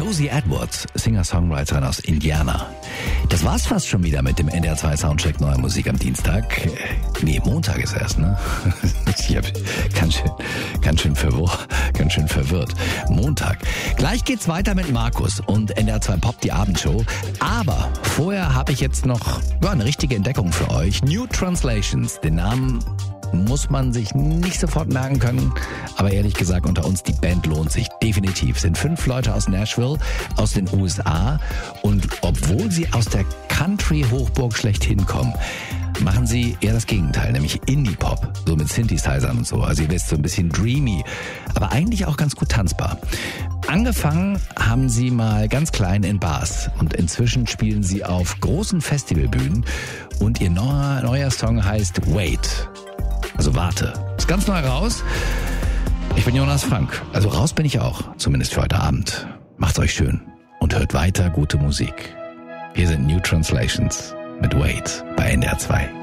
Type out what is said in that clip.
Josie Edwards, Singer-Songwriterin aus Indiana. Das war's fast schon wieder mit dem NDR 2 Soundcheck Neue Musik am Dienstag. Nee, Montag ist erst, ne? Ich hab ganz schön verwirrt. Montag. Gleich geht's weiter mit Markus und NDR 2 Pop, die Abendshow. Aber vorher habe ich jetzt noch eine richtige Entdeckung für euch. New Translations. Den Namen muss man sich nicht sofort merken können, aber ehrlich gesagt unter uns, die Band lohnt sich definitiv. Sind 5 Leute aus Nashville, aus den USA, und obwohl sie aus der Country-Hochburg schlechthin kommen, machen sie eher das Gegenteil, nämlich Indie-Pop, so mit Synthesizern und so. Also ihr wisst, so ein bisschen dreamy, aber eigentlich auch ganz gut tanzbar. Angefangen haben sie mal ganz klein in Bars und inzwischen spielen sie auf großen Festivalbühnen und ihr neuer Song heißt Wait. Also warte. Ist ganz neu raus. Ich bin Jonas Frank. Also raus bin ich auch. Zumindest für heute Abend. Macht's euch schön. Und hört weiter gute Musik. Wir sind New Translations mit Wait bei NDR 2.